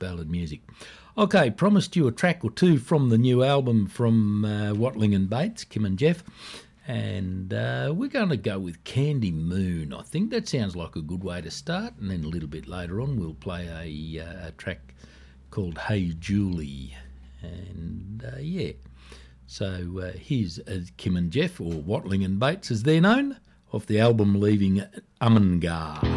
ballad music. Okay, promised you a track or two from the new album from Watling and Bates, Kim and Jeff. And we're going to go with Candy Moon. I think that sounds like a good way to start. And then a little bit later on, we'll play a track called Hey Julie. And yeah, so here's Kim and Jeff, or Watling and Bates as they're known, off the album Leaving Ummanga.